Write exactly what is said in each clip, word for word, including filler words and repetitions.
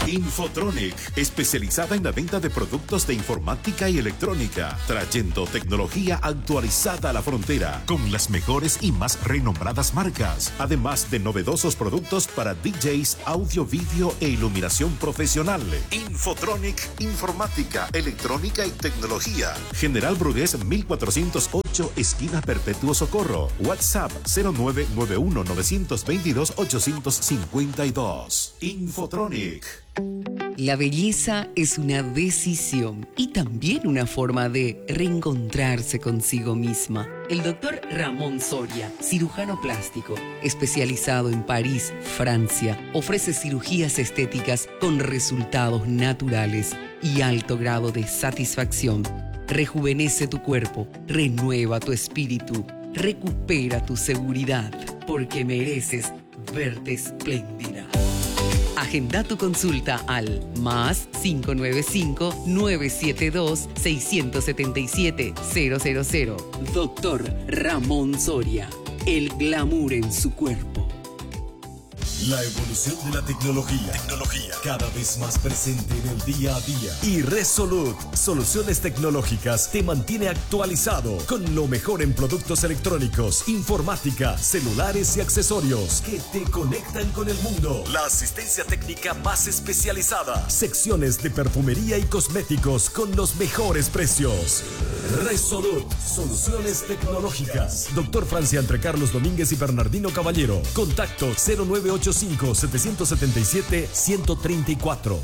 Infotronic, especializada en la venta de productos de informática y electrónica, trayendo tecnología actualizada a la frontera con las mejores y más renombradas marcas, además de novedosos productos para D Js, audio, vídeo e iluminación profesional. Infotronic, informática, electrónica y tecnología. General Brugués mil cuatrocientos ocho, esquina Perpetuo Socorro. WhatsApp cero nueve nueve uno nueve dos dos ocho cinco dos. Infotronic. La belleza es una decisión y también una forma de reencontrarse consigo misma. El doctor Ramón Soria, cirujano plástico, especializado en París, Francia, ofrece cirugías estéticas con resultados naturales y alto grado de satisfacción. Rejuvenece tu cuerpo, renueva tu espíritu, recupera tu seguridad, porque mereces verte espléndida. Agenda tu consulta al más cinco nueve cinco, nueve siete dos, seis siete siete, cero cero cero. Doctor Ramón Soria, el glamour en su cuerpo. La evolución de la tecnología, tecnología cada vez más presente en el día a día. Y Resolute Soluciones Tecnológicas te mantiene actualizado con lo mejor en productos electrónicos, informática, celulares y accesorios que te conectan con el mundo. La asistencia técnica más especializada, secciones de perfumería y cosméticos con los mejores precios. Resolute Soluciones Tecnológicas. Doctor Francia entre Carlos Domínguez y Bernardino Caballero. Contacto cero nueve ocho cinco, siete siete siete, uno tres cuatro.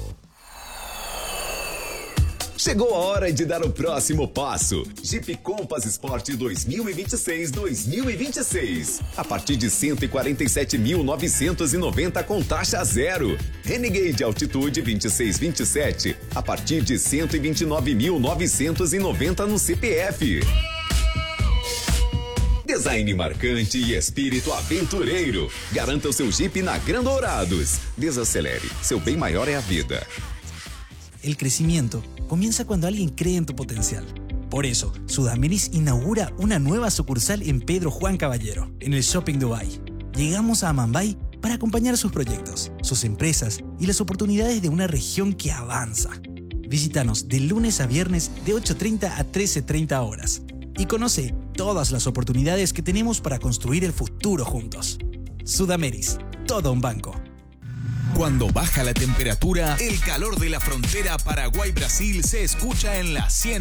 Chegou a hora de dar o próximo passo. Jeep Compass Sport dois mil e vinte e seis dois mil e vinte e seis. A partir de cento e quarenta e sete mil novecentos e noventa com taxa zero. Renegade Altitude vinte e seis vinte e sete. A partir de cento e vinte e nove mil novecentos e noventa no C P F. Design marcante e espírito aventureiro. Garanta o seu Jeep na Gran Dourados. Desacelere. Seu bem maior é a vida. El crecimiento comienza cuando alguien cree en tu potencial. Por eso, Sudameris inaugura una nueva sucursal en Pedro Juan Caballero, en el Shopping Dubai. Llegamos a Mumbai para acompañar sus proyectos, sus empresas y las oportunidades de una región que avanza. Visítanos de lunes a viernes de ocho treinta a trece treinta horas y conoce todas las oportunidades que tenemos para construir el futuro juntos. Sudameris, todo un banco. Cuando baja la temperatura, el calor de la frontera Paraguay-Brasil se escucha en la cien